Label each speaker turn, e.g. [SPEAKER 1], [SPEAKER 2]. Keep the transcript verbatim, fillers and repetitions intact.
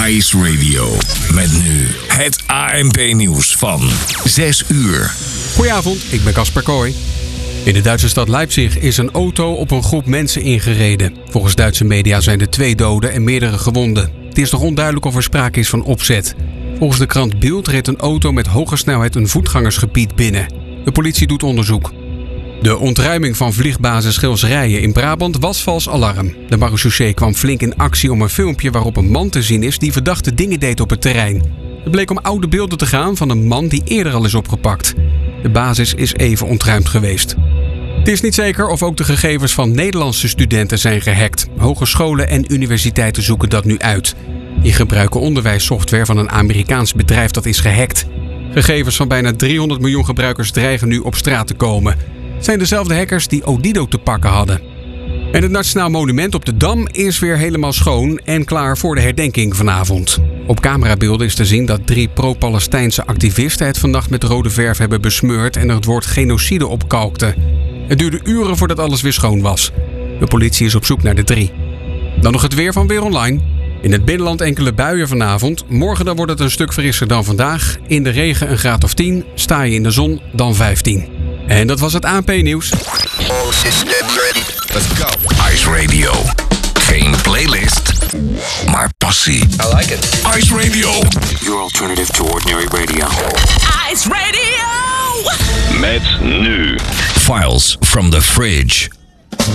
[SPEAKER 1] Ice Radio. Met nu het A N P-nieuws van zes uur.
[SPEAKER 2] Goedenavond, ik ben Casper Kooi. In de Duitse stad Leipzig is een auto op een groep mensen ingereden. Volgens Duitse media zijn er twee doden en meerdere gewonden. Het is nog onduidelijk of er sprake is van opzet. Volgens de krant Bild reed een auto met hoge snelheid een voetgangersgebied binnen. De politie doet onderzoek. De ontruiming van vliegbasis Schilsrijen in Brabant was vals alarm. De marechaussee kwam flink in actie om een filmpje waarop een man te zien is die verdachte dingen deed op het terrein. Het bleek om oude beelden te gaan van een man die eerder al is opgepakt. De basis is even ontruimd geweest. Het is niet zeker of ook de gegevens van Nederlandse studenten zijn gehackt. Hogescholen en universiteiten zoeken dat nu uit. Die gebruiken onderwijssoftware van een Amerikaans bedrijf dat is gehackt. Gegevens van bijna driehonderd miljoen gebruikers dreigen nu op straat te komen. Het zijn dezelfde hackers die Odido te pakken hadden. En het Nationaal Monument op de Dam is weer helemaal schoon en klaar voor de herdenking vanavond. Op camerabeelden is te zien dat drie pro-Palestijnse activisten het vannacht met rode verf hebben besmeurd en er het woord genocide op kalkten. Het duurde uren voordat alles weer schoon was. De politie is op zoek naar de drie. Dan nog het weer van Weer Online. In het binnenland enkele buien vanavond. Morgen dan wordt het een stuk frisser dan vandaag. In de regen een graad of tien. Sta je in de zon dan vijftien. En dat was het A N P-nieuws.
[SPEAKER 1] All systems ready. Let's go. Ice Radio. Geen playlist, maar passie.
[SPEAKER 3] I like it.
[SPEAKER 1] Ice Radio.
[SPEAKER 4] Your alternative to ordinary radio.
[SPEAKER 5] Ice Radio!
[SPEAKER 6] Met nu
[SPEAKER 1] Files from the Fridge.